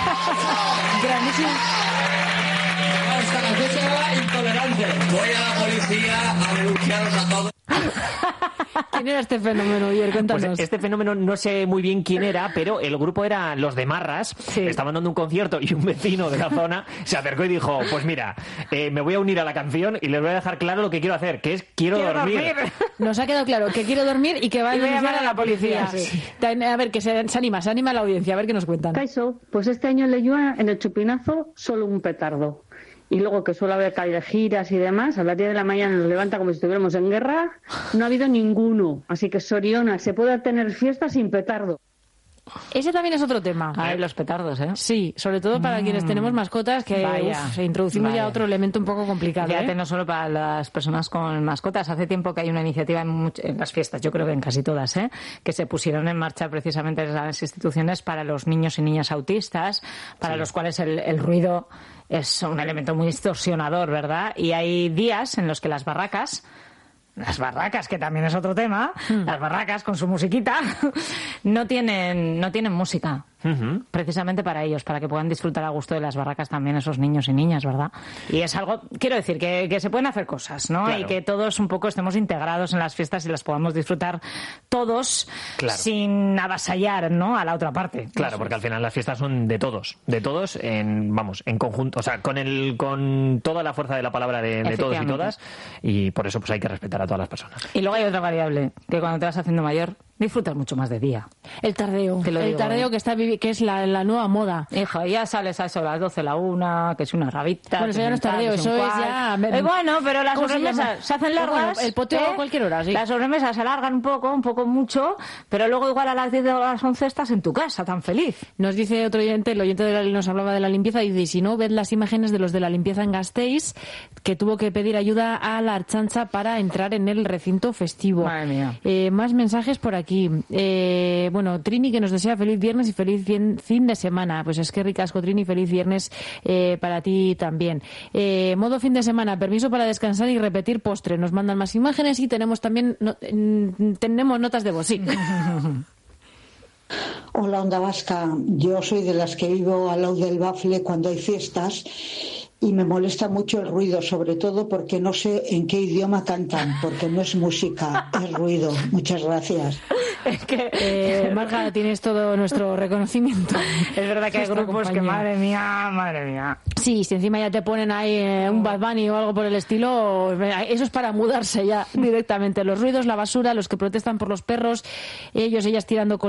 Grandísimo. Hasta la fecha, intolerante. Voy a la policía a denunciaros a todos. ¿Quién era este fenómeno, Oyer? Cuéntanos. Pues este fenómeno no sé muy bien quién era, pero el grupo era Los de Marras. Sí. Estaban dando un concierto y un vecino de la zona se acercó y dijo, pues mira, me voy a unir a la canción y les voy a dejar claro lo que quiero hacer, que es quiero dormir. Nos ha quedado claro que quiero dormir y que va a llamar a la policía. Sí. A ver, que se anima la audiencia, a ver qué nos cuentan. Kaiso, pues este año le lleva en el chupinazo solo un petardo. Y luego que suele haber giras y demás, a las 10 de la mañana nos levanta como si estuviéramos en guerra, no ha habido ninguno. Así que Soriona, se puede tener fiesta sin petardo. Ese también es otro tema. Ay, los petardos, ¿eh? Sí, sobre todo para quienes tenemos mascotas, que introducimos ya otro elemento un poco complicado. Fíjate, no solo para las personas con mascotas. Hace tiempo que hay una iniciativa en las fiestas, yo creo que en casi todas, que se pusieron en marcha precisamente en las instituciones para los niños y niñas autistas, para los cuales el ruido es un elemento muy distorsionador, ¿verdad? Y hay días en los que las barracas, que también es otro tema, las barracas con su musiquita, no tienen música. Precisamente para ellos, para que puedan disfrutar a gusto de las barracas también esos niños y niñas, ¿verdad? Y es algo, quiero decir, que se pueden hacer cosas, ¿no? Claro. Y que todos un poco estemos integrados en las fiestas y las podamos disfrutar todos sin avasallar, ¿no? A la otra parte. Claro, porque al final las fiestas son de todos en conjunto, o sea, con toda la fuerza de la palabra de todos y todas, y por eso pues hay que respetar a todas las personas. Y luego hay otra variable, que cuando te vas haciendo mayor, disfrutas mucho más de día. El tardeo. El tardeo que es la nueva moda. Hijo, ya sales a eso a las 12, la 1, que es una rabita. Bueno, eso ya no es tardeo, eso es ya... Bueno, pero las sobremesas se hacen largas. Bueno, el poteo a cualquier hora, sí. Las sobremesas se alargan un poco mucho, pero luego igual a las 10 o a las 11 estás en tu casa, tan feliz. Nos dice otro oyente, el oyente nos hablaba de la limpieza, y dice, si no, ved las imágenes de los de la limpieza en Gasteiz, que tuvo que pedir ayuda a la Archancha para entrar en el recinto festivo. Madre mía. Más mensajes por aquí. Bueno, Trini, que nos desea feliz viernes y feliz fin de semana. Pues es que ricasco, Trini, feliz viernes para ti también. Modo fin de semana, permiso para descansar y repetir postre. Nos mandan más imágenes y tenemos también tenemos notas de voz, sí. Hola, Onda Vasca. Yo soy de las que vivo al lado del Bafle cuando hay fiestas y me molesta mucho el ruido, sobre todo porque no sé en qué idioma cantan, porque no es música, es ruido. Muchas gracias. Es que, Marga, tienes todo nuestro reconocimiento. Es verdad que hay grupos que, madre mía. Sí, si encima ya te ponen ahí un Bad Bunny o algo por el estilo, eso es para mudarse ya directamente. Los ruidos, la basura, los que protestan por los perros, ellas tirando con